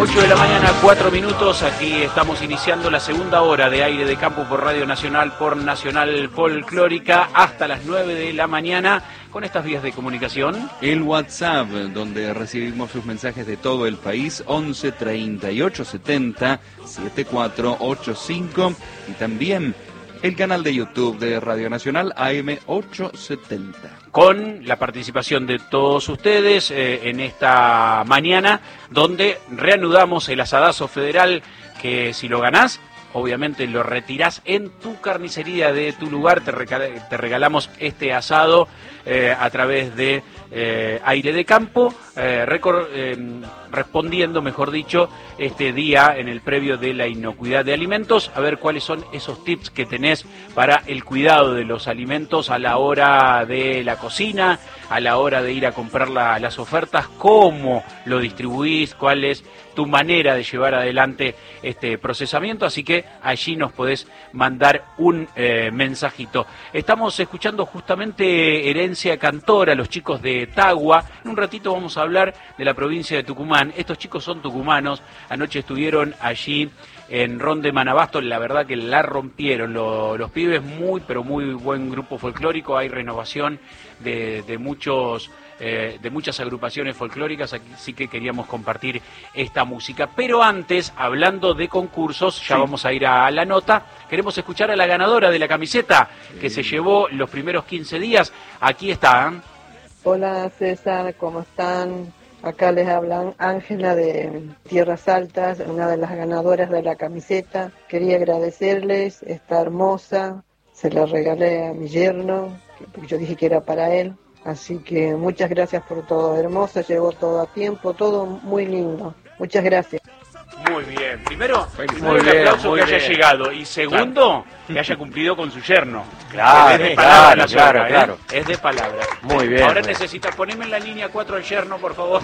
8 de la mañana, 4 minutos. Aquí estamos iniciando la segunda hora de Aire de Campo por Radio Nacional, por Nacional Folclórica, hasta las 9 de la mañana, con estas vías de comunicación. El WhatsApp, donde recibimos sus mensajes de todo el país, 11 38 70 7485, y también el canal de YouTube de Radio Nacional, AM 870. Con la participación de todos ustedes en esta mañana, donde reanudamos el asadazo federal, que si lo ganás, obviamente lo retirás en tu carnicería de tu lugar. Te regalamos este asado a través de Aire de Campo, respondiendo, mejor dicho, este día en el previo de la inocuidad de alimentos, a ver cuáles son esos tips que tenés para el cuidado de los alimentos a la hora de la cocina, a la hora de ir a comprar las ofertas, cómo lo distribuís, cuál es tu manera de llevar adelante este procesamiento. Así que allí nos podés mandar un mensajito. Estamos escuchando justamente Herencia Cantora, los chicos de Tagua. En un ratito vamos a hablar de la provincia de Tucumán. Estos chicos son tucumanos. Anoche estuvieron allí en Ron de Manabasto. La verdad que la rompieron los pibes. Muy, pero muy buen grupo folclórico. Hay renovación de muchas agrupaciones folclóricas, así que queríamos compartir esta música. Pero antes, hablando de concursos, ya vamos a ir a la nota. Queremos escuchar a la ganadora de la camiseta que se llevó los primeros 15 días. Aquí está. Hola César, ¿cómo están? Acá les hablan Ángela de Tierras Altas, una de las ganadoras de la camiseta. Quería agradecerles, está hermosa, se la regalé a mi yerno, porque yo dije que era para él. Así que muchas gracias por todo, hermosa, llegó todo a tiempo, todo muy lindo. Muchas gracias. Muy bien. Primero el aplauso que haya llegado, y segundo, que haya cumplido con su yerno. Claro, es de palabra, claro. Es de palabra. Muy bien. Ahora necesita ponerme en la línea 4 al yerno, por favor.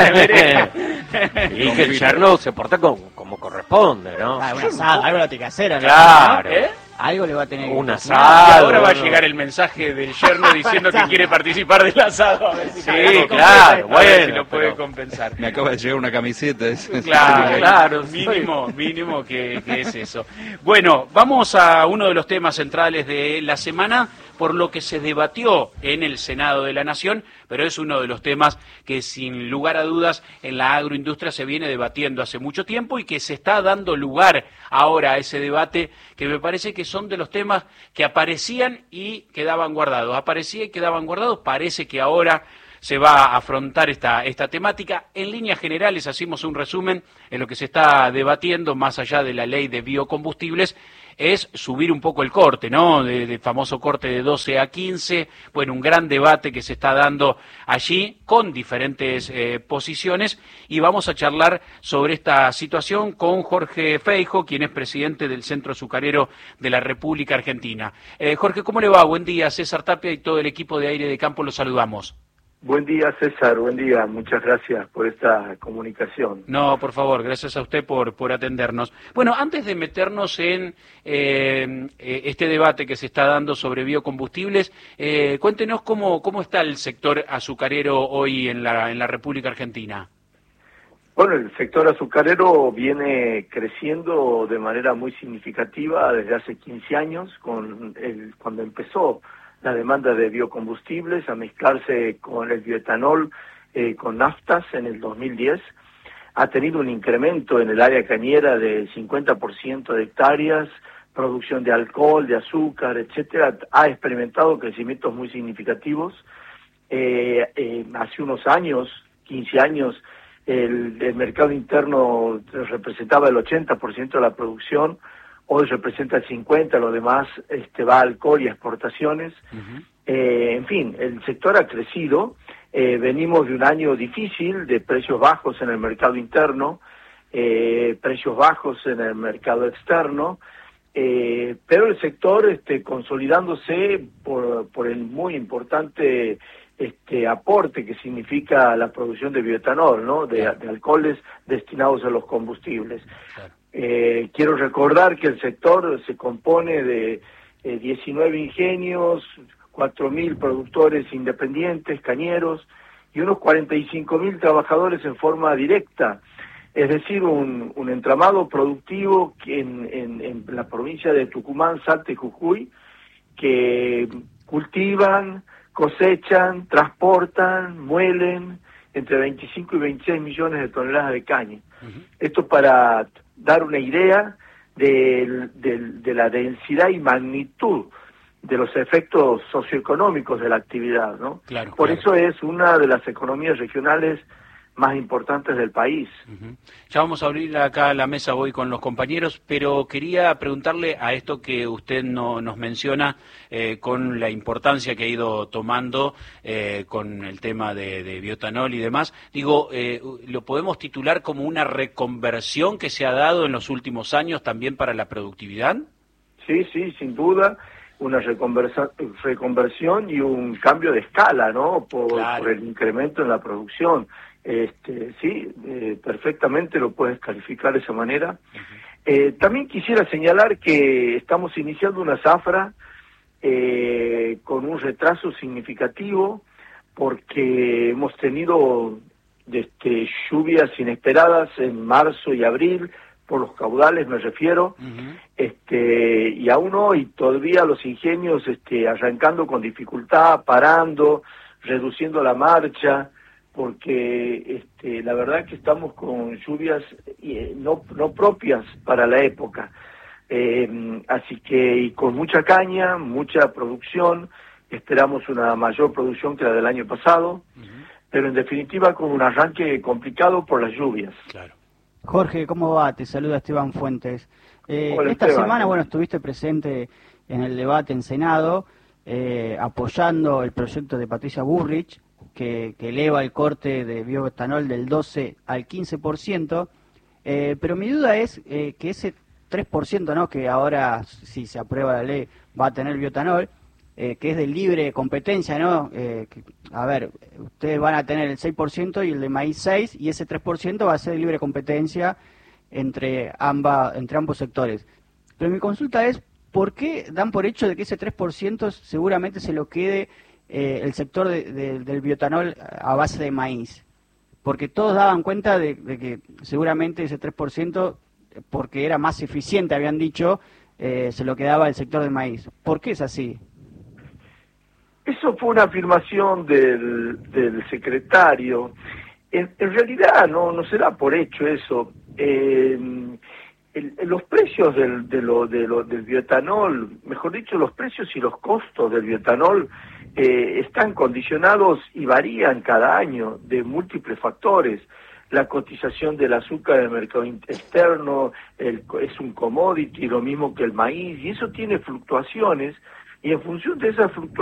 Y que el yerno se porta como corresponde, ¿no? Un asado, algo lo tiene que hacer, ¿no? Claro. Algo le va a tener un que asado. Y ahora va a llegar el mensaje del yerno diciendo que quiere participar del asado. A ver si Sí, claro, a ver si bueno, lo puede compensar. Me acaba de llegar una camiseta. Claro, mínimo que es eso. Bueno, vamos a uno de los temas centrales de la semana, por lo que se debatió en el Senado de la Nación, pero es uno de los temas que sin lugar a dudas en la agroindustria se viene debatiendo hace mucho tiempo y que se está dando lugar ahora a ese debate, que me parece que son de los temas que aparecían y quedaban guardados. Aparecía y quedaban guardados, parece que ahora se va a afrontar esta temática. En líneas generales hacemos un resumen en lo que se está debatiendo, más allá de la ley de biocombustibles, es subir un poco el corte, ¿no? Del famoso corte de 12 a 15, bueno, un gran debate que se está dando allí con diferentes posiciones, y vamos a charlar sobre esta situación con Jorge Feijo, quien es presidente del Centro Azucarero de la República Argentina. Jorge, ¿cómo le va? Buen día, César Tapia y todo el equipo de Aire de Campo los saludamos. Buen día, César, buen día, muchas gracias por esta comunicación. No, por favor, gracias a usted por atendernos. Bueno, antes de meternos en este debate que se está dando sobre biocombustibles, cuéntenos cómo está el sector azucarero hoy en la República Argentina. Bueno, el sector azucarero viene creciendo de manera muy significativa desde hace 15 años, cuando empezó la demanda de biocombustibles a mezclarse con el bioetanol, con naftas en el 2010. Ha tenido un incremento en el área cañera de 50% de hectáreas, producción de alcohol, de azúcar, etcétera. Ha experimentado crecimientos muy significativos. Hace unos años, 15 años, el mercado interno representaba el 80% de la producción. Hoy representa el 50%, lo demás va a alcohol y a exportaciones. Uh-huh. En fin, el sector ha crecido. Venimos de un año difícil, de precios bajos en el mercado interno, precios bajos en el mercado externo, pero el sector consolidándose por el muy importante aporte que significa la producción de bioetanol, ¿no? De alcoholes destinados a los combustibles. Claro. Quiero recordar que el sector se compone de 19 ingenios, 4.000 productores independientes, cañeros, y unos 45.000 trabajadores en forma directa. es decir, un entramado productivo que en la provincia de Tucumán, Salta y Jujuy, que cultivan, cosechan, transportan, muelen entre 25 y 26 millones de toneladas de caña. Esto para dar una idea de la densidad y magnitud de los efectos socioeconómicos de la actividad, ¿no? Claro, Por claro. eso es una de las economías regionales más importantes del país. Ya vamos a abrir acá la mesa, voy con los compañeros, pero quería preguntarle a esto que usted nos menciona con la importancia que ha ido tomando con el tema de bioetanol y demás. Digo, ¿lo podemos titular como una reconversión que se ha dado en los últimos años también para la productividad? Sí, sin duda, una reconversión y un cambio de escala, ¿no? Por el incremento en la producción. Sí, perfectamente lo puedes calificar de esa manera. También quisiera señalar que estamos iniciando una zafra con un retraso significativo porque hemos tenido lluvias inesperadas en marzo y abril, por los caudales me refiero, y aún hoy todavía los ingenios arrancando con dificultad, parando, reduciendo la marcha, porque la verdad que estamos con lluvias no propias para la época, así que y con mucha caña, mucha producción, esperamos una mayor producción que la del año pasado, pero en definitiva con un arranque complicado por las lluvias. Claro. Jorge, ¿cómo va? Te saluda Esteban Fuentes. Hola, esta Esteban. semana, bueno, estuviste presente en el debate en Senado, apoyando el proyecto de Patricia Bullrich, que eleva el corte de bioetanol del 12 al 15%, pero mi duda es que ese 3%, ¿no?, que ahora, si se aprueba la ley, va a tener bioetanol, que es de libre competencia, ¿no? A ver, ustedes van a tener el 6% y el de maíz 6%, y ese 3% va a ser de libre competencia entre ambos sectores. Pero mi consulta es, ¿por qué dan por hecho de que ese 3% seguramente se lo quede el sector del bioetanol a base de maíz? Porque todos daban cuenta de que seguramente ese 3%, porque era más eficiente, habían dicho, se lo quedaba el sector del maíz. ¿Por qué es así? Eso fue una afirmación del secretario. En realidad no se da por hecho eso. Los precios del bioetanol, mejor dicho, los precios y los costos del bioetanol están condicionados y varían cada año de múltiples factores. La cotización del azúcar en el mercado externo es un commodity, lo mismo que el maíz, y eso tiene fluctuaciones, y en función de esas fluctuaciones